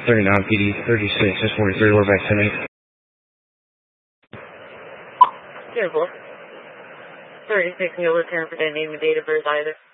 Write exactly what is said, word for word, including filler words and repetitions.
thirty-nine P D, thirty-six, S forty-three, we're back ten eight. Beautiful. thirty-six, no return for the name and date of birth either.